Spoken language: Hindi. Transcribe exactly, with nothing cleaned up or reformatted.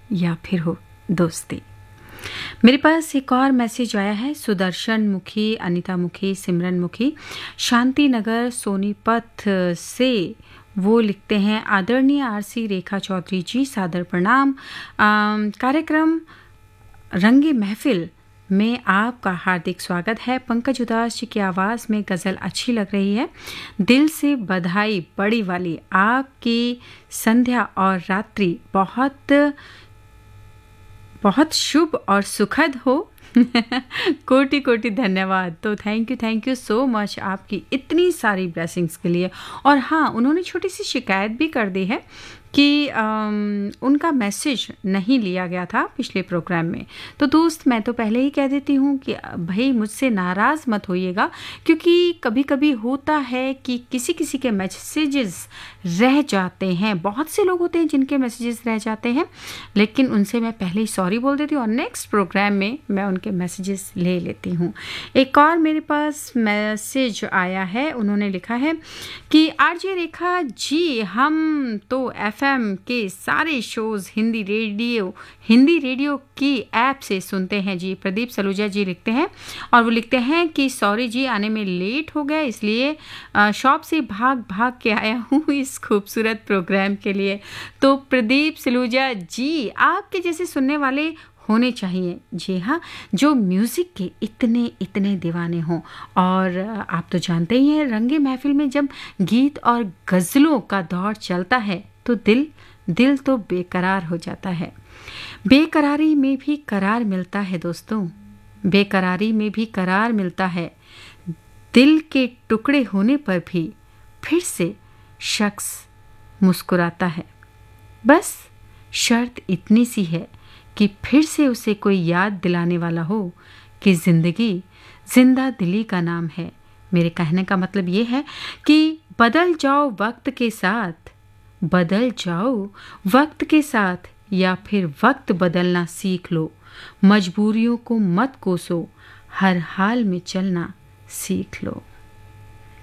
या फिर हो दोस्ती। मेरे पास एक और मैसेज आया है सुदर्शन मुखी, अनीता मुखी, सिमरन मुखी, शांति नगर सोनीपत से। वो लिखते हैं आदरणीय आरसी रेखा चौधरी जी, सादर प्रणाम। आम, कार्यक्रम रंगे महफिल में आपका हार्दिक स्वागत है। पंकज उदास जी की आवाज़ में गज़ल अच्छी लग रही है। दिल से बधाई बड़ी वाली, आपकी संध्या और रात्रि बहुत बहुत शुभ और सुखद हो। कोटि कोटि धन्यवाद। तो thank you thank you so much आपकी इतनी सारी ब्लेसिंग्स के लिए। और हाँ, उन्होंने छोटी सी शिकायत भी कर दी है कि आम, उनका मैसेज नहीं लिया गया था पिछले प्रोग्राम में। तो दोस्त, मैं तो पहले ही कह देती हूँ कि भाई मुझसे नाराज़ मत होइएगा, क्योंकि कभी कभी होता है कि किसी किसी के मैसेजेस रह जाते हैं। बहुत से लोग होते हैं जिनके मैसेजेस रह जाते हैं, लेकिन उनसे मैं पहले ही सॉरी बोल देती हूँ और नेक्स्ट प्रोग्राम में मैं उनके मैसेजेस ले लेती हूँ। एक और मेरे पास मैसेज आया है, उन्होंने लिखा है कि आरजे रेखा जी, हम तो एफ एम के सारे shows Hindi radio Hindi radio की ऐप से सुनते हैं जी। प्रदीप सलूजा जी लिखते हैं और वो लिखते हैं कि सॉरी जी, आने में लेट हो गया, इसलिए शॉप से भाग भाग के आया हूँ इस खूबसूरत प्रोग्राम के लिए। तो प्रदीप सलूजा जी, आपके जैसे सुनने वाले होने चाहिए। जी हाँ, जो म्यूज़िक के इतने इतने दीवाने हों। और आप तो जानते ही हैं, रंगे महफिल में जब गीत और गज़लों का दौर चलता है तो दिल दिल तो बेकरार हो जाता है। बेकरारी में भी करार मिलता है दोस्तों, बेकरारी में भी करार मिलता है। दिल के टुकड़े होने पर भी फिर से शख्स मुस्कुराता है। बस शर्त इतनी सी है कि फिर से उसे कोई याद दिलाने वाला हो कि ज़िंदगी जिंदा दिली का नाम है। मेरे कहने का मतलब ये है कि बदल जाओ वक्त के साथ, बदल जाओ वक्त के साथ, या फिर वक्त बदलना सीख लो। मजबूरियों को मत कोसो, हर हाल में चलना सीख लो।